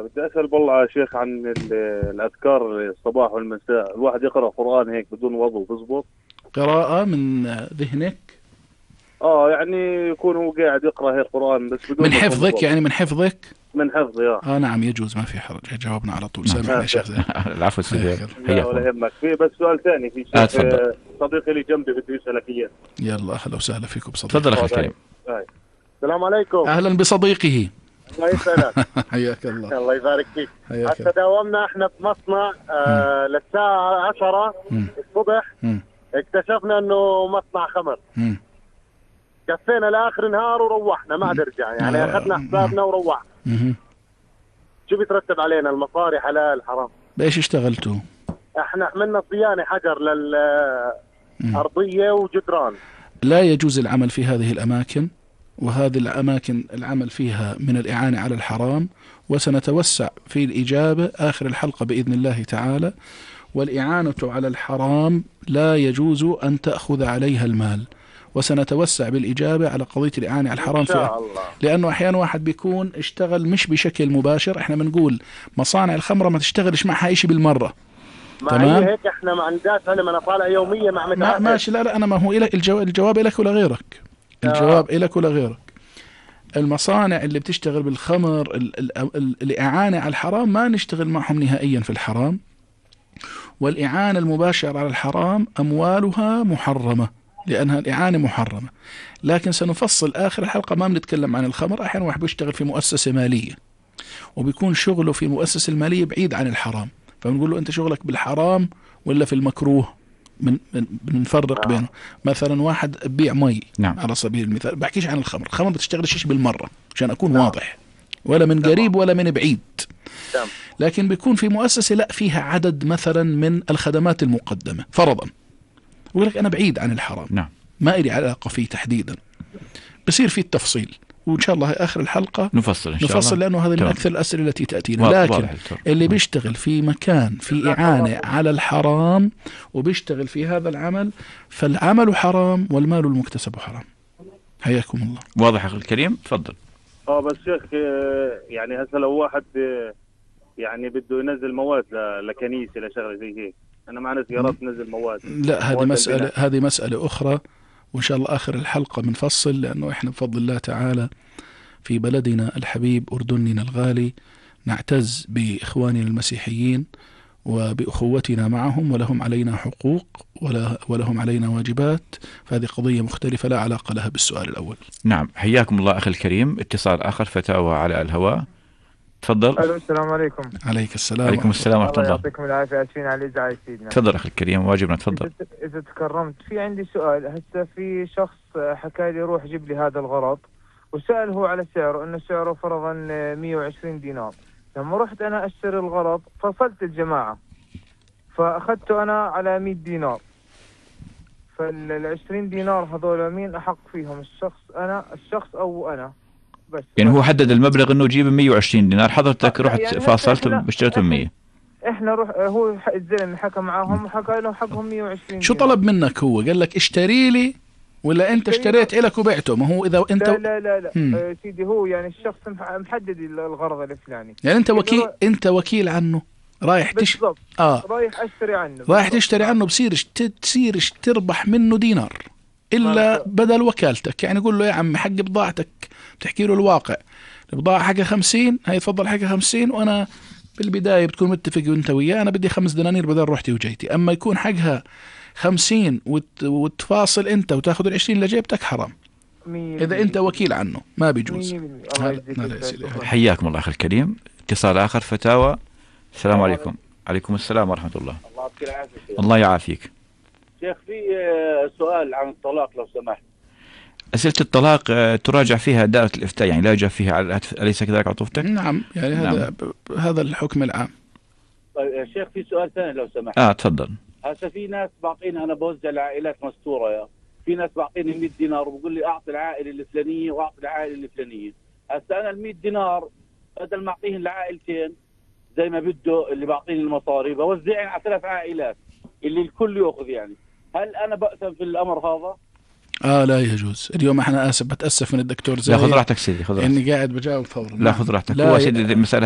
بدي أسأل والله يا شيخ عن الأذكار الصباح والمساء، الواحد يقرأ قرآن هيك بدون وضوء بزبط؟ قراءة من ذهنك؟ يعني يكون هو قاعد يقرأ هيك قرآن بس بدون من ما يكون حفظك متوضئ. يعني، من حفظك؟ من حفظي. نعم يجوز، ما في حرج، جاوبنا على طول. نعم. سامحنا يا شيخ زين. العفو سيدي. لا ولا يهمك. في بس سؤال ثاني في شيخ، تفضل. صديقي اللي جنبي بده يسألك إياه. يلا أهلا وسهلا فيكم بصديق. تفضل أخي الكريم. السلام عليكم. أهلا بصديقه. الله يسعدك. حياك الله. الله يبارك فيك. حياك هسه داومنا احنا بمصنع للساعة 10 الصبح. اكتشفنا انه مصنع خمر. كفينا لاخر نهار وروحنا ما عاد رجع، يعني اخذنا حسابنا وروحنا. شو بيترتب علينا؟ المصاري حلال حرام؟ بإيش اشتغلتوا؟ احنا عملنا صيانة حجر للأرضية وجدران. لا يجوز العمل في هذه الأماكن، وهذه الأماكن العمل فيها من الإعانة على الحرام، وسنتوسع في الإجابة آخر الحلقة بإذن الله تعالى. والإعانة على الحرام لا يجوز أن تأخذ عليها المال، وسنتوسع بالإجابة على قضية الإعانة على الحرام فيها، لأنه أحيانا واحد بيكون اشتغل مش بشكل مباشر. احنا بنقول مصانع الخمرة ما تشتغلش معها إشي بالمرة. تمام. هيك احنا ما عندناش علم، انا طالع يوميا مع متعاقد. ماشي. لا انا، ما هو إلك الجواب إلك ولا غيرك. الجواب إلك ولا غيرك. المصانع اللي بتشتغل بالخمر الإعانة على الحرام ما نشتغل معهم نهائيا في الحرام. والإعانة المباشرة على الحرام أموالها محرمة، لأنها الإعانة محرمة. لكن سنفصل آخر الحلقة، ما بنتكلم عن الخمر. أحيانا واحد بيشتغل في مؤسسة مالية وبيكون شغله في المؤسسة المالية بعيد عن الحرام، فبنقول له أنت شغلك بالحرام ولا في المكروه. بنفرق بينه. مثلا واحد بيع مي، نعم. على سبيل المثال، بحكيش عن الخمر بتشتغلش شيء بالمرة عشان أكون واضح، ولا من قريب ولا من بعيد. لكن بيكون في مؤسسة لا فيها عدد مثلا من الخدمات المقدمة فرضا، ويقول لك أنا بعيد عن الحرام، نعم، ما إلي علاقة فيه تحديدا. بصير في التفصيل، وإن شاء الله آخر الحلقة نفصل إن شاء الله، لأنه هذا من أكثر الأسئلة التي تأتينا. لكن اللي بيشتغل في مكان في إعانة على الحرام وبيشتغل في هذا العمل، فالعمل حرام والمال المكتسب حرام. حياكم الله. واضح أخي الكريم، تفضل. بس شيخ، يعني هسه لو واحد يعني بده ينزل مواد لكنيسة لشغلة زي هيك، أنا معنا سيارات تنزل مواد. لا، هذه مسألة أخرى، وإن شاء الله آخر الحلقة بنفصل، لأنه إحنا بفضل الله تعالى في بلدنا الحبيب أردننا الغالي نعتز بإخواننا المسيحيين وبأخوتنا معهم، ولهم علينا حقوق ولهم علينا واجبات. فهذه قضية مختلفة لا علاقة لها بالسؤال الأول. نعم، حياكم الله أخي الكريم. اتصال آخر، فتاوى على الهواء، تفضل. السلام عليكم. عليك السلام. عليكم السلام ورحمة الله. يعطيكم العافية. أسفين على الإزعاج سيدنا. تفضل أخي الكريم، واجبنا، تفضل. إذا تكرمت، في عندي سؤال. هسه في شخص حكى لي روح جيب لي هذا الغرض، وسأل هو على سعره، إنه سعره فرضا 120 دينار. لما رحت أنا أشتري الغرض فصلت الجماعة، فأخذته أنا على 100 دينار. فال20 دينار هذول مين أحق فيهم؟ الشخص أو أنا؟ بس يعني هو حدد المبلغ إنه جيب 120 دينار، حضرتك رحت يعني فاصلت باشتريته 100. إحنا هو الزلمة حكى معاهم وحكى له حقهم 120. شو طلب منك؟ هو قال لك اشتري لي ولا أنت اشتريت إلك وبعته؟ ما هو إذا أنت لا سيدي، هو يعني الشخص محدد الغرض الفلاني، يعني أنت وكيل عنه، رايح رايح أشتري عنه، رايح تشتري عنه، بصير تربح منه دينار إلا بدل وكالتك. يعني قول له يا عم حق بضاعتك، بتحكي له الواقع، البضاعة حقها 50، هي تفضل حقها 50، وأنا بالبداية بتكون متفق وانت وياه، أنا بدي 5 دنانير بدل روحتي وجيتي. أما يكون حقها 50 وتفاصل أنت وتاخذ 20 لجيبتك، حرام. إذا أنت وكيل عنه ما بيجوز. حياكم الله أخي الكريم. اتصال آخر، فتاوى. السلام عليكم. عليكم السلام ورحمة الله. الله يعافيك شيخ. في سؤال عن الطلاق لو سمحت. أسئلة الطلاق تراجع فيها دائرة الإفتاء، يعني لا يجاب فيها، أليس كذلك عطوفتك؟ نعم، يعني هذا الحكم العام. طيب يا شيخ، في سؤال ثاني لو سمحت. تفضل. هسه في ناس بعطيني، أنا بوزع لعائلات مستورة، في ناس بعطيني 100 دينار وبقول لي أعطي العائلة الفلانية وأعطي العائلة الفلانية. هسه أنا 100 دينار بدل ما أعطيهن لعائلتين زي ما بده اللي بعطيني المصاري، بوزعهم على 3 عائلات اللي الكل يأخذ. يعني هل أنا بأثم في الأمر هذا؟ لا يجوز. اليوم احنا بتأسف من الدكتور زاهد. لا، خذ راحتك سيدي، خذ راحتك. اني قاعد بجاوب فورا. لا، خذ راحتك. هو سيدي المسألة